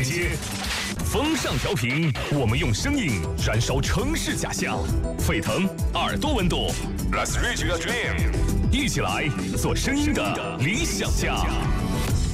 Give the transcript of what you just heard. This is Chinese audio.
接。风尚调频，我们用声音燃烧城市假象，沸腾耳朵温度。Let's reach your dream， 一起来做声音的理想家。